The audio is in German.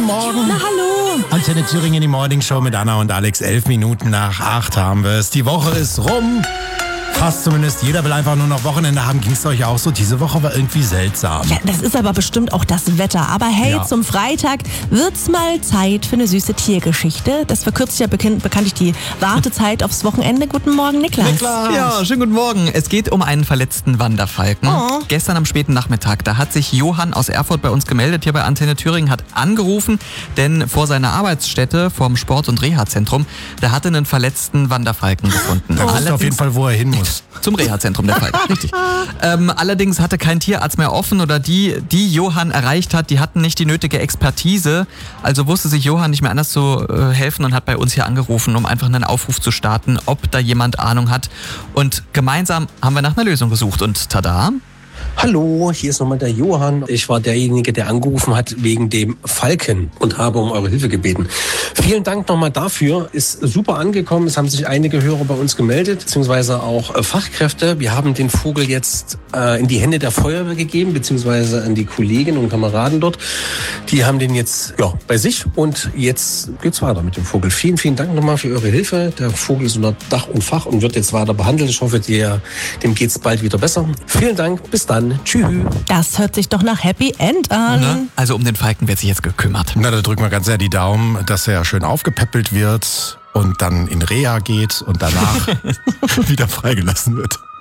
Morgen. Na, hallo. Antenne Thüringen, die Morning Show mit Anna und Alex. 11 Minuten nach 8 haben wir es. Die Woche ist rum. Fast zumindest. Jeder will einfach nur noch Wochenende haben. Ging es euch auch so? Diese Woche war irgendwie seltsam. Ja, das ist aber bestimmt auch das Wetter. Aber hey, Ja. Zum Freitag wird's mal Zeit für eine süße Tiergeschichte. Das verkürzt ja bekanntlich die Wartezeit aufs Wochenende. Guten Morgen, Niklas. Ja, schönen guten Morgen. Es geht um einen verletzten Wanderfalken. Oh. Gestern am späten Nachmittag, da hat sich Johann aus Erfurt bei uns gemeldet, hier bei Antenne Thüringen, hat angerufen, denn vor seiner Arbeitsstätte, vom Sport- und Reha-Zentrum, da hatte einen verletzten Wanderfalken gefunden. Da wisst ihr auf jeden Fall, wo er hin muss. Zum Reha-Zentrum der Falken, richtig. Allerdings hatte kein Tierarzt mehr offen oder die Johann erreicht hat, die hatten nicht die nötige Expertise. Also wusste sich Johann nicht mehr anders zu helfen und hat bei uns hier angerufen, um einfach einen Aufruf zu starten, ob da jemand Ahnung hat. Und gemeinsam haben wir nach einer Lösung gesucht und tada! Hallo, hier ist nochmal der Johann. Ich war derjenige, der angerufen hat wegen dem Falken und habe um eure Hilfe gebeten. Vielen Dank nochmal dafür. Ist super angekommen. Es haben sich einige Hörer bei uns gemeldet, beziehungsweise auch Fachkräfte. Wir haben den Vogel jetzt in die Hände der Feuerwehr gegeben, beziehungsweise an die Kolleginnen und Kameraden dort. Die haben den jetzt bei sich und jetzt geht's weiter mit dem Vogel. Vielen, vielen Dank nochmal für eure Hilfe. Der Vogel ist unter Dach und Fach und wird jetzt weiter behandelt. Ich hoffe, dem geht's bald wieder besser. Vielen Dank. Bis dann. Tschüss. Das hört sich doch nach Happy End an. Ne? Also um den Falken wird sich jetzt gekümmert. Na, da drücken wir ganz sehr die Daumen, dass er schön aufgepäppelt wird und dann in Reha geht und danach wieder freigelassen wird.